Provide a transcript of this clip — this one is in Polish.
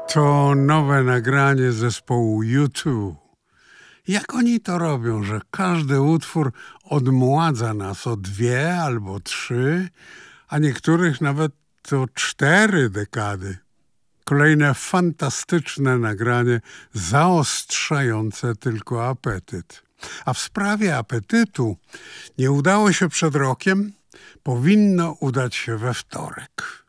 To nowe nagranie zespołu U2. Jak oni to robią, że każdy utwór odmładza nas o 2 albo 3, a niektórych nawet o 4 dekady. Kolejne fantastyczne nagranie zaostrzające tylko apetyt. A w sprawie apetytu nie udało się przed rokiem, powinno udać się we wtorek.